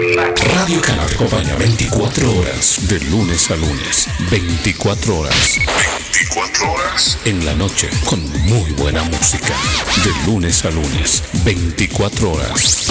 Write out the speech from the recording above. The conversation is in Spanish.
Radio Cana te acompaña 24 horas, de lunes a lunes. 24 horas. 24 horas. En la noche, con muy buena música. De lunes a lunes. 24 horas.